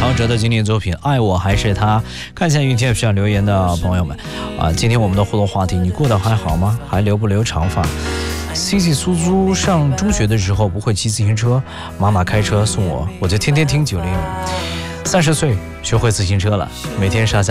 陶喆的经典作品《爱我还是他》。看一下云天上留言的朋友们今天我们的互动话题，你过得还好吗？还留不留长发？Cici 苏苏上中学的时候不会骑自行车，妈妈开车送我，我就天天听9030岁学会自行车了，每天上下